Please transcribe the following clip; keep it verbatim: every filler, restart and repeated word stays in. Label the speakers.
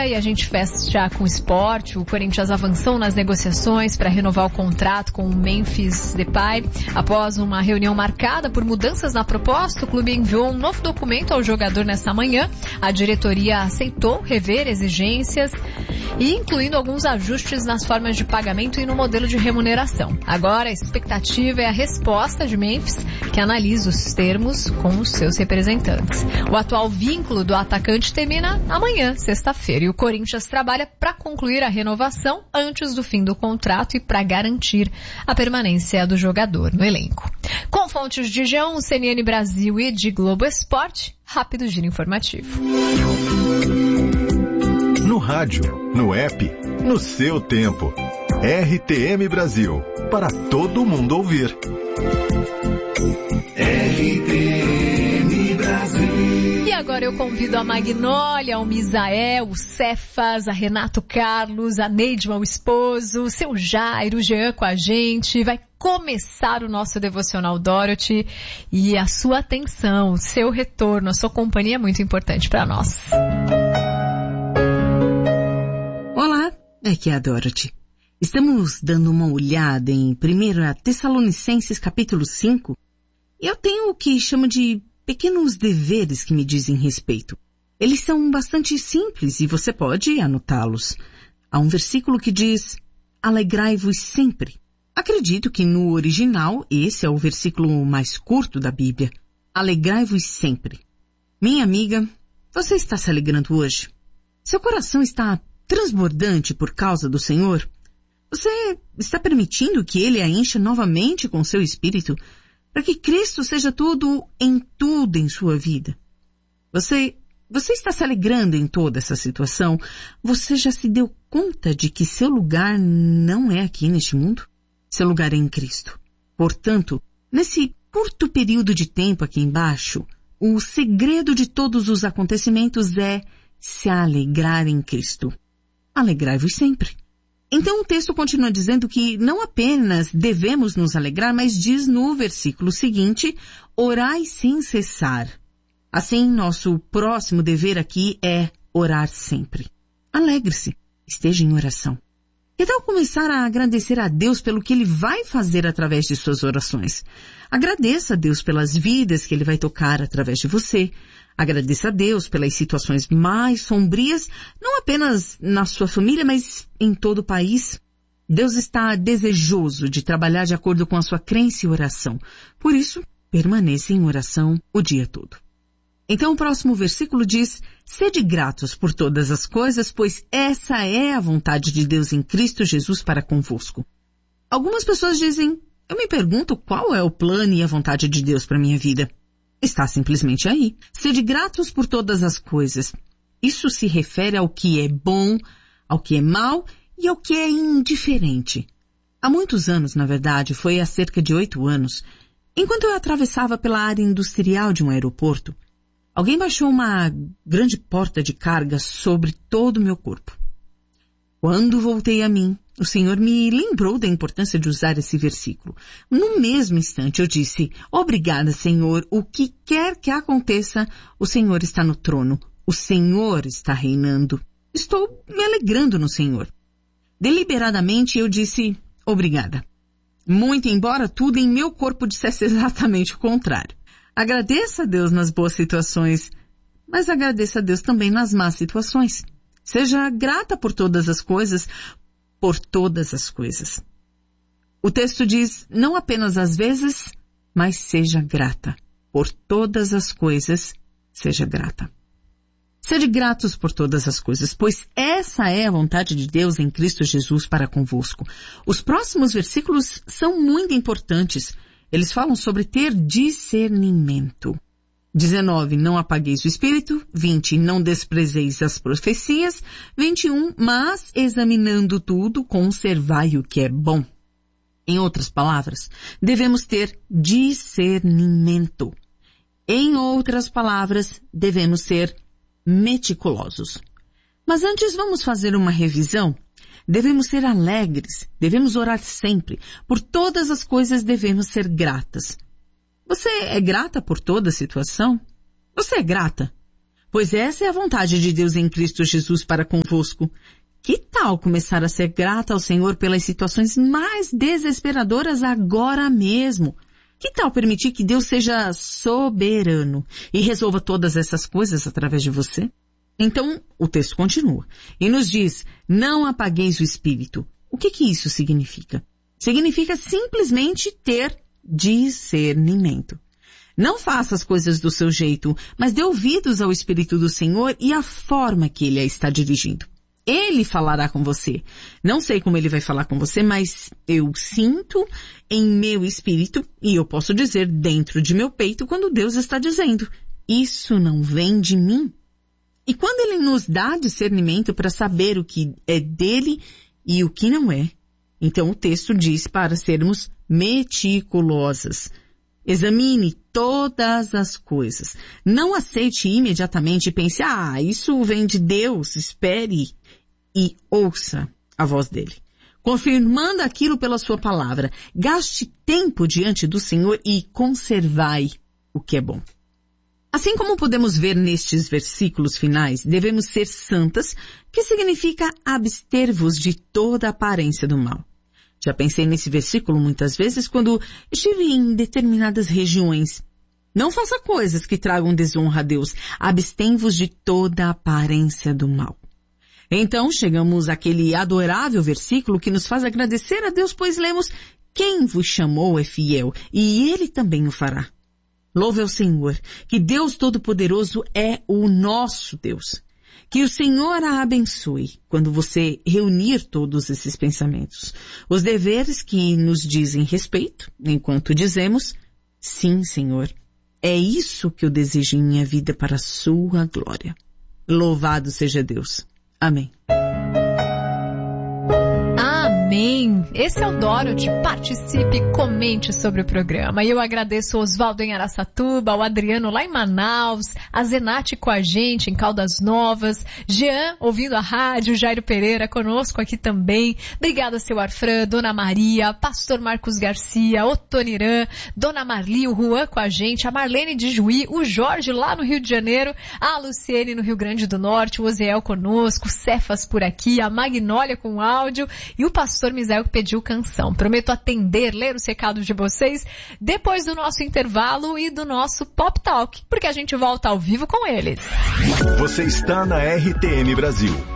Speaker 1: dia e a gente fecha com esporte. O Corinthians avançou nas negociações para renovar o contrato com o Memphis Depay. Após uma reunião marcada por mudanças na proposta, o clube enviou um novo documento ao jogador nesta manhã. A diretoria aceitou rever exigências e incluindo alguns ajustes nas formas de pagamento e no modelo de remuneração. Agora a expectativa é a resposta de Memphis, que analisa os termos com os seus representantes. O atual vínculo do atacante termina amanhã, sexta-feira, e o Corinthians trabalha para concluir a renovação antes do fim do contrato e para garantir a permanência do jogador no elenco. Com fontes de G um, C N N Brasil e de Globo Esporte, rápido giro informativo.
Speaker 2: No rádio, no app, no seu tempo. R T M Brasil, para todo mundo ouvir.
Speaker 3: R T M Brasil.
Speaker 1: E agora eu convido a Magnólia, o Misael, o Cefas, a Renato Carlos, a Neidma, o esposo, o seu Jairo, o Jean com a gente. Vai começar o nosso Devocional Dorothy e a sua atenção, o seu retorno, a sua companhia é muito importante para nós.
Speaker 4: Olá, aqui é a Dorothy. Estamos dando uma olhada em primeira Tessalonicenses capítulo cinco e eu tenho o que chamo de pequenos deveres que me dizem respeito. Eles são bastante simples e você pode anotá-los. Há um versículo que diz: alegrai-vos sempre. Acredito que no original esse é o versículo mais curto da Bíblia. Alegrai-vos sempre. Minha amiga, você está se alegrando hoje? Seu coração está transbordante por causa do Senhor? Você está permitindo que Ele a encha novamente com seu Espírito para que Cristo seja tudo em tudo em sua vida? Você, você está se alegrando em toda essa situação? Você já se deu conta de que seu lugar não é aqui neste mundo? Seu lugar é em Cristo. Portanto, nesse curto período de tempo aqui embaixo, o segredo de todos os acontecimentos é se alegrar em Cristo. Alegrai-vos sempre. Então o texto continua dizendo que não apenas devemos nos alegrar, mas diz no versículo seguinte, orai sem cessar. Assim, nosso próximo dever aqui é orar sempre. Alegre-se, esteja em oração. Que tal começar a agradecer a Deus pelo que Ele vai fazer através de suas orações? Agradeça a Deus pelas vidas que Ele vai tocar através de você. Agradeça a Deus pelas situações mais sombrias, não apenas na sua família, mas em todo o país. Deus está desejoso de trabalhar de acordo com a sua crença e oração. Por isso, permaneça em oração o dia todo. Então o próximo versículo diz, sede gratos por todas as coisas, pois essa é a vontade de Deus em Cristo Jesus para convosco. Algumas pessoas dizem, eu me pergunto qual é o plano e a vontade de Deus para minha vida. Está simplesmente aí. Sede gratos por todas as coisas. Isso se refere ao que é bom, ao que é mal e ao que é indiferente. Há muitos anos, na verdade, foi há cerca de oito anos, enquanto eu atravessava pela área industrial de um aeroporto, alguém baixou uma grande porta de carga sobre todo o meu corpo. Quando voltei a mim, o Senhor me lembrou da importância de usar esse versículo. No mesmo instante eu disse, obrigada, Senhor, o que quer que aconteça, o Senhor está no trono, o Senhor está reinando. Estou me alegrando no Senhor. Deliberadamente eu disse, obrigada. Muito embora tudo em meu corpo dissesse exatamente o contrário. Agradeça a Deus nas boas situações, mas agradeça a Deus também nas más situações. Seja grata por todas as coisas, por todas as coisas. O texto diz, não apenas às vezes, mas seja grata. Por todas as coisas, seja grata. Sede gratos por todas as coisas, pois essa é a vontade de Deus em Cristo Jesus para convosco. Os próximos versículos são muito importantes. Eles falam sobre ter discernimento. dezenove, não apagueis o espírito. vinte, não desprezeis as profecias. vinte e um, mas examinando tudo, conservai o que é bom. Em outras palavras, devemos ter discernimento. Em outras palavras, devemos ser meticulosos. Mas antes vamos fazer uma revisão. Devemos ser alegres, devemos orar sempre. Por todas as coisas devemos ser gratas. Você é grata por toda a situação? Você é grata? pois essa é a vontade de Deus em Cristo Jesus para convosco. Que tal começar a ser grata ao Senhor pelas situações mais desesperadoras agora mesmo? Que tal permitir que Deus seja soberano e resolva todas essas coisas através de você? Então, o texto continua e nos diz, não apagueis o espírito. O que que isso significa? Significa simplesmente ter discernimento. Não faça as coisas do seu jeito, mas dê ouvidos ao Espírito do Senhor e à forma que Ele a está dirigindo. Ele falará com você. Não sei como Ele vai falar com você, mas eu sinto em meu espírito, e eu posso dizer dentro de meu peito, quando Deus está dizendo, isso não vem de mim. E quando Ele nos dá discernimento para saber o que é dele e o que não é, então o texto diz para sermos meticulosas. Examine todas as coisas. Não aceite imediatamente e pense, ah, isso vem de Deus, espere e ouça a voz dele. Confirmando aquilo pela sua palavra, gaste tempo diante do Senhor e conservai o que é bom. Assim como podemos ver nestes versículos finais, devemos ser santas, que significa abster-vos de toda aparência do mal. Já pensei nesse versículo muitas vezes quando estive em determinadas regiões. Não faça coisas que tragam desonra a Deus. Abstém-vos de toda a aparência do mal. Então chegamos àquele adorável versículo que nos faz agradecer a Deus, pois lemos, quem vos chamou é fiel, e Ele também o fará. Louve ao Senhor, que Deus Todo-Poderoso é o nosso Deus. Que o Senhor a abençoe quando você reunir todos esses pensamentos. Os deveres que nos dizem respeito, enquanto dizemos, sim, Senhor, é isso que eu desejo em minha vida para a sua glória. Louvado seja Deus. Amém.
Speaker 1: Amém. Esse é o Dorothy. Participe e comente sobre o programa. E eu agradeço o Oswaldo em Araçatuba, o Adriano lá em Manaus, a Zenate com a gente em Caldas Novas, Jean ouvindo a rádio, Jairo Pereira conosco aqui também. Obrigada, seu Arfran, Dona Maria, Pastor Marcos Garcia, Otoniran, Dona Marli, o Juan com a gente, a Marlene de Juí, o Jorge lá no Rio de Janeiro, a Luciene no Rio Grande do Norte, o Oziel conosco, o Cefas por aqui, a Magnólia com áudio e o Pastor Misael que pediu canção. Prometo atender, ler os recados de vocês depois do nosso intervalo e do nosso Pop Talk, porque a gente volta ao vivo com eles.
Speaker 2: Você está na R T M Brasil.